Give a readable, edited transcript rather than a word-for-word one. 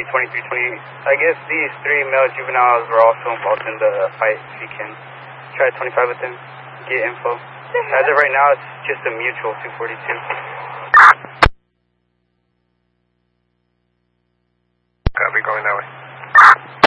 2328. I guess these 3 male juveniles were also involved in the fight. If you can try 25 with them, get info. As of right now, it's just a mutual 242.